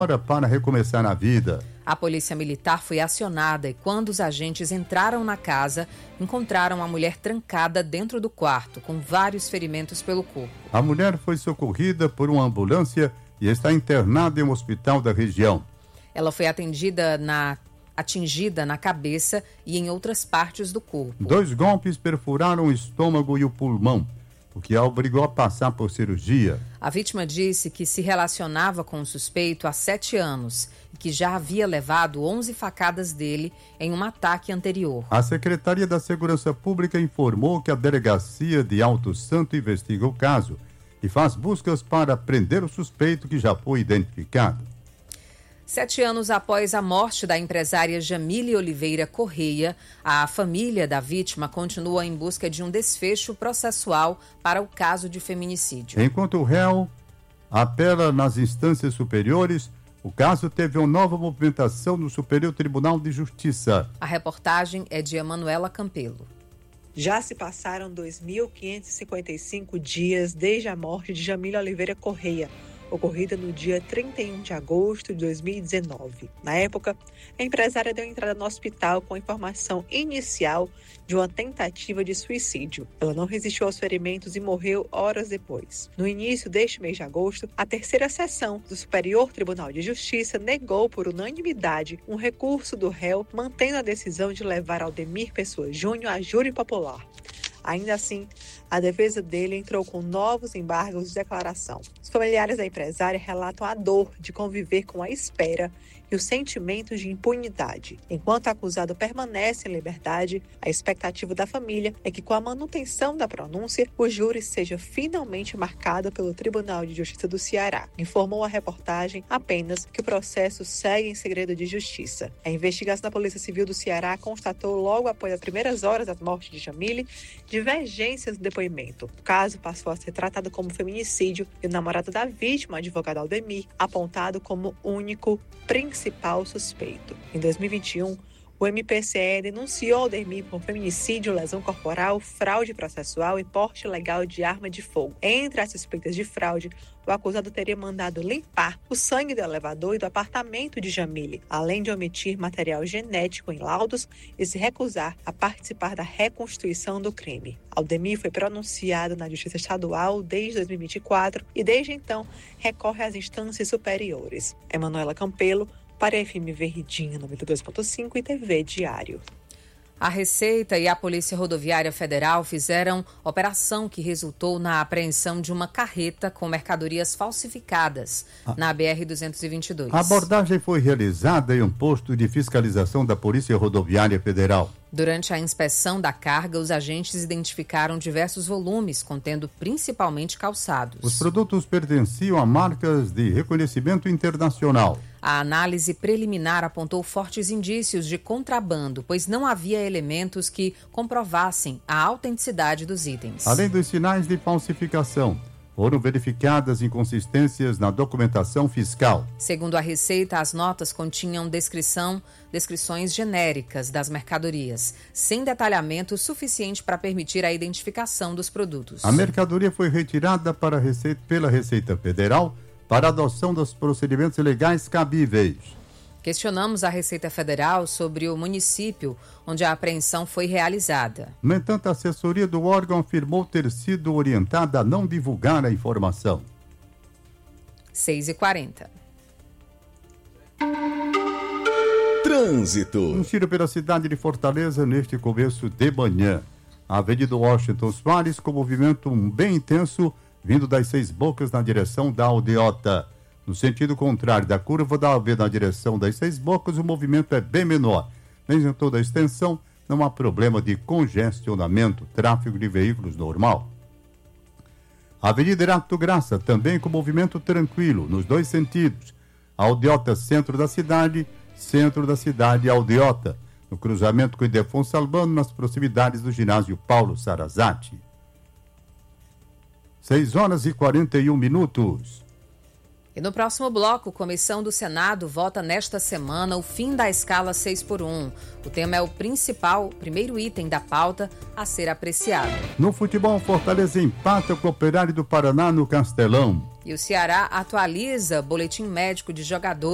para recomeçar a vida. A polícia militar foi acionada e quando os agentes entraram na casa, encontraram a mulher trancada dentro do quarto, com vários ferimentos pelo corpo. A mulher foi socorrida por uma ambulância e está internada em um hospital da região. Ela foi atingida na cabeça e em outras partes do corpo. 2 golpes perfuraram o estômago e o pulmão, o que a obrigou a passar por cirurgia. A vítima disse que se relacionava com o suspeito há 7 anos e que já havia levado 11 facadas dele em um ataque anterior. A Secretaria da Segurança Pública informou que a Delegacia de Alto Santo investiga o caso e faz buscas para prender o suspeito que já foi identificado. 7 anos após a morte da empresária Jamile Oliveira Correia, a família da vítima continua em busca de um desfecho processual para o caso de feminicídio. Enquanto o réu apela nas instâncias superiores, o caso teve uma nova movimentação no Superior Tribunal de Justiça. A reportagem é de Emanuela Campelo. Já se passaram 2.555 dias desde a morte de Jamile Oliveira Correia, ocorrida no dia 31 de agosto de 2019. Na época, a empresária deu entrada no hospital com a informação inicial de uma tentativa de suicídio. Ela não resistiu aos ferimentos e morreu horas depois. No início deste mês de agosto, a 3ª Seção do Superior Tribunal de Justiça negou por unanimidade um recurso do réu, mantendo a decisão de levar Aldemir Pessoa Júnior a júri popular. Ainda assim, a defesa dele entrou com novos embargos de declaração. Os familiares da empresária relatam a dor de conviver com a espera e os sentimentos de impunidade. Enquanto o acusado permanece em liberdade, a expectativa da família é que, com a manutenção da pronúncia, o júri seja finalmente marcado pelo Tribunal de Justiça do Ceará. Informou a reportagem apenas que o processo segue em segredo de justiça. A investigação da Polícia Civil do Ceará constatou, logo após as primeiras horas da morte de Jamile, divergências no depoimento. O caso passou a ser tratado como feminicídio e o namorado da vítima, o advogado Aldemir, apontado como único principal suspeito. Em 2021, o MPCE denunciou Aldemir por feminicídio, lesão corporal, fraude processual e porte ilegal de arma de fogo. Entre as suspeitas de fraude, o acusado teria mandado limpar o sangue do elevador e do apartamento de Jamile, além de omitir material genético em laudos e se recusar a participar da reconstituição do crime. Aldemir foi pronunciado na Justiça Estadual desde 2024 e, desde então, recorre às instâncias superiores. Emanuela Campelo, para a FM Verdinha 92.5 e TV Diário. A Receita e a Polícia Rodoviária Federal fizeram operação que resultou na apreensão de uma carreta com mercadorias falsificadas na BR-222. A abordagem foi realizada em um posto de fiscalização da Polícia Rodoviária Federal. Durante a inspeção da carga, os agentes identificaram diversos volumes, contendo principalmente calçados. Os produtos pertenciam a marcas de reconhecimento internacional. A análise preliminar apontou fortes indícios de contrabando, pois não havia elementos que comprovassem a autenticidade dos itens. Além dos sinais de falsificação, foram verificadas inconsistências na documentação fiscal. Segundo a Receita, as notas continham descrições genéricas das mercadorias, sem detalhamento suficiente para permitir a identificação dos produtos. A mercadoria foi retirada pela Receita Federal para adoção dos procedimentos legais cabíveis. Questionamos a Receita Federal sobre o município onde a apreensão foi realizada. No entanto, a assessoria do órgão afirmou ter sido orientada a não divulgar a informação. 6h40. Trânsito. Um giro pela cidade de Fortaleza neste começo de manhã. A Avenida Washington Soares com movimento bem intenso vindo das 6 Bocas na direção da Aldeota. No sentido contrário da curva da AV na direção das 6 Bocas, o movimento é bem menor. Nem em toda a extensão, não há problema de congestionamento, tráfego de veículos normal. Avenida Irato Graça, também com movimento tranquilo, nos 2 sentidos. Aldeota, centro da cidade Aldeota. No cruzamento com Ildefonso Albano, nas proximidades do ginásio Paulo Sarazate. 6h41. E no próximo bloco, Comissão do Senado vota nesta semana o fim da escala 6x1. O tema é o primeiro item da pauta a ser apreciado. No futebol, Fortaleza empata com o Operário do Paraná no Castelão. E o Ceará atualiza boletim médico de jogador